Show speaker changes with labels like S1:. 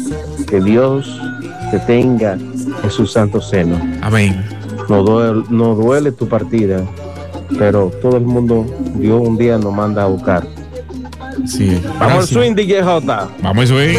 S1: Que Dios te tenga en su santo seno.
S2: Amén.
S1: No duele tu partida, pero todo el mundo, Dios un día nos manda a buscar.
S2: Sí.
S1: Vamos al
S2: Gracias.
S1: swing, DJ J.
S2: Vamos al swing.